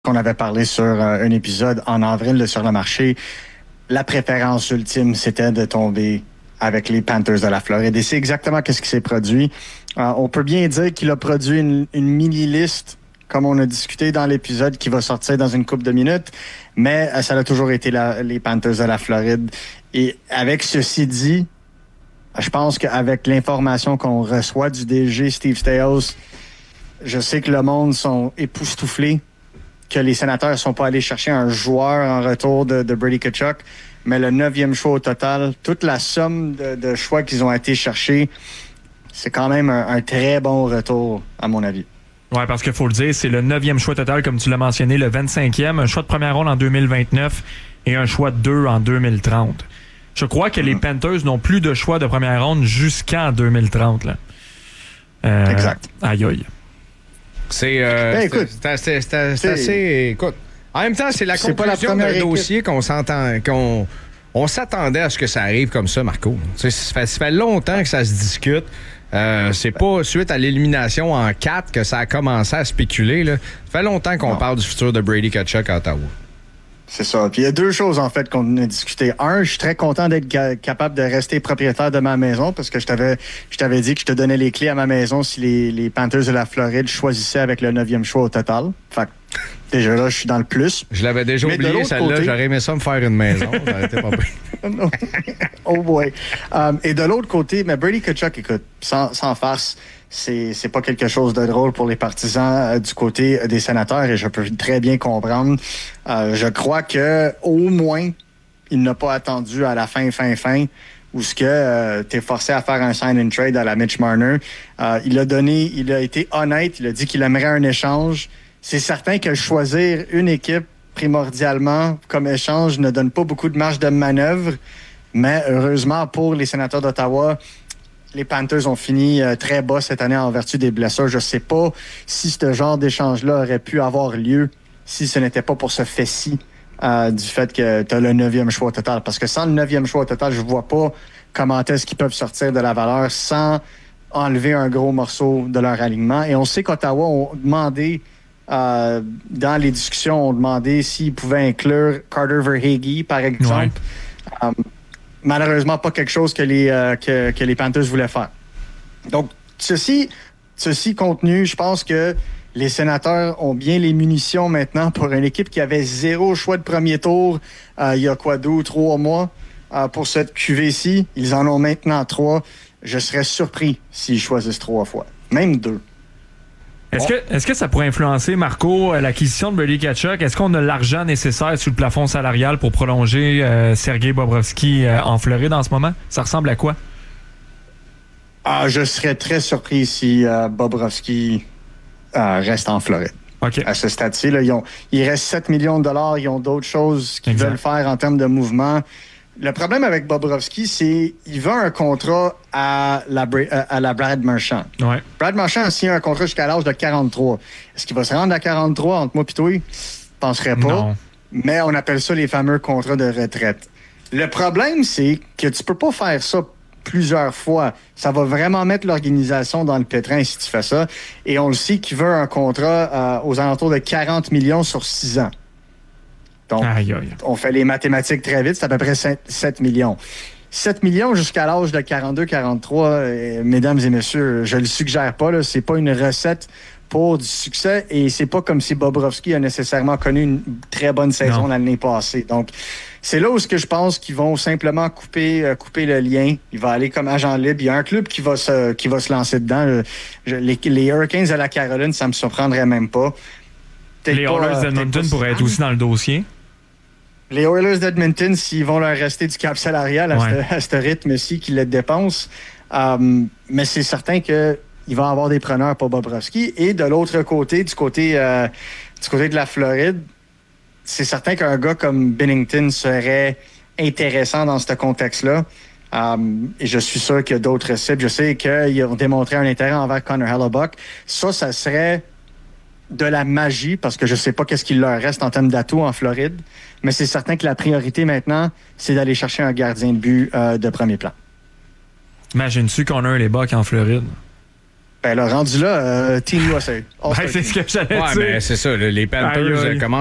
qu'on avait parlé sur un épisode en avril sur le marché, la préférence ultime, c'était de tomber avec les Panthers de la Floride. Et c'est exactement ce qui s'est produit. On peut bien dire qu'il a produit une mini-liste, comme on a discuté dans l'épisode, qui va sortir dans une couple de minutes, mais ça a toujours été les Panthers de la Floride. Et avec ceci dit, je pense qu'avec l'information qu'on reçoit du DG Steve Staios, je sais que le monde sont époustouflés que les Sénateurs ne sont pas allés chercher un joueur en retour de Brady Tkachuk, mais le 9e choix au total, toute la somme de choix qu'ils ont été chercher, c'est quand même un très bon retour, à mon avis. Oui, parce qu'il faut le dire, c'est le 9e choix total, comme tu l'as mentionné, le 25e, un choix de première ronde en 2029 et un choix de 2 en 2030. Je crois que les Panthers n'ont plus de choix de première ronde jusqu'en 2030. Là. Exact. Aïe aïe. C'est assez... Écoute, en même temps, c'est la conclusion d'un dossier qu'on s'attendait à ce que ça arrive comme ça, Marco. Ça fait longtemps que ça se discute. C'est pas suite à l'élimination en 4 que ça a commencé à spéculer. Là. Ça fait longtemps qu'on parle du futur de Brady Tkachuk à Ottawa. C'est ça. Puis il y a deux choses, en fait, qu'on a discuté. Un, je suis très content d'être capable de rester propriétaire de ma maison parce que je t'avais dit que je te donnais les clés à ma maison si les Panthers de la Floride choisissaient avec le 9e choix au total. Fait que déjà là, je suis dans le plus. Je l'avais déjà oublié, celle-là. J'aurais aimé ça me faire une maison. Ça aurait été pas pire. Oh boy. Et de l'autre côté, mais Brady Tkachuk, écoute, sans farce, c'est pas quelque chose de drôle pour les partisans du côté des Sénateurs et je peux très bien comprendre. Je crois que au moins il n'a pas attendu à la fin où ce que t'es forcé à faire un sign and trade à la Mitch Marner. Il a été honnête, il a dit qu'il aimerait un échange. C'est certain que choisir une équipe primordialement comme échange ne donne pas beaucoup de marge de manœuvre, mais heureusement pour les Sénateurs d'Ottawa, les Panthers ont fini très bas cette année en vertu des blessures. Je ne sais pas si ce genre d'échange-là aurait pu avoir lieu si ce n'était pas pour ce fait-ci du fait que tu as le 9e choix au total. Parce que sans le 9e choix au total, je ne vois pas comment est-ce qu'ils peuvent sortir de la valeur sans enlever un gros morceau de leur alignement. Et on sait qu'Ottawa ont demandé, dans les discussions, ont demandé s'ils pouvaient inclure Carter Verhaeghe, par exemple. Ouais. Malheureusement, pas quelque chose que les Panthers voulaient faire. Donc, ceci contenu, je pense que les Sénateurs ont bien les munitions maintenant pour une équipe qui avait 0 choix de premier tour il y a 2 ou 3 mois pour cette QV-ci. Ils en ont maintenant 3. Je serais surpris s'ils choisissent 3 fois. Même 2. Est-ce que ça pourrait influencer, Marco, l'acquisition de Brady Tkachuk? Est-ce qu'on a l'argent nécessaire sur le plafond salarial pour prolonger Sergei Bobrovsky en Floride en ce moment? Ça ressemble à quoi? Je serais très surpris si Bobrovsky reste en Floride. Okay. À ce stade-ci, là, il reste 7 millions de dollars. Ils ont d'autres choses qu'ils veulent faire en termes de mouvement. Le problème avec Bobrovsky, c'est qu'il veut un contrat à la Brad Marchand. Ouais. Brad Marchand a signé un contrat jusqu'à l'âge de 43. Est-ce qu'il va se rendre à 43 entre moi et toi? Je penserais pas. Non. Mais on appelle ça les fameux contrats de retraite. Le problème, c'est que tu peux pas faire ça plusieurs fois. Ça va vraiment mettre l'organisation dans le pétrin si tu fais ça. Et on le sait qu'il veut un contrat aux alentours de 40 millions sur 6 ans. Donc, on fait les mathématiques très vite, c'est à peu près 7 millions. 7 millions jusqu'à l'âge de 42-43, mesdames et messieurs, je le suggère pas, là, c'est pas une recette pour du succès et c'est pas comme si Bobrovsky a nécessairement connu une très bonne saison l'année passée. Donc, c'est là où je pense qu'ils vont simplement couper le lien. Il va aller comme agent libre. Il y a un club qui va se lancer dedans. Les Hurricanes de la Caroline, ça me surprendrait même pas. Les Oilers d'Edmonton pourraient être aussi dans le dossier. Les Oilers d'Edmonton, s'ils vont leur rester du cap salarial à ce rythme-ci qu'ils le dépensent. Mais c'est certain qu'il va y avoir des preneurs pour Bobrovsky. Et de l'autre côté, du côté de la Floride, c'est certain qu'un gars comme Binnington serait intéressant dans ce contexte-là. Et je suis sûr qu'il y a d'autres cibles. Je sais qu'ils ont démontré un intérêt envers Connor Hellebuyck. Ça serait de la magie, parce que je ne sais pas qu'est-ce qu'il leur reste en termes d'atouts en Floride, mais c'est certain que la priorité maintenant, c'est d'aller chercher un gardien de but de premier plan. Imagine-tu qu'on a un Hellebuyck en Floride? Ben là, rendu là, Team USA. Ben, c'est ce que j'allais Ouais, dire. mais c'est ça. Les Panthers Aïe, aïe. commencent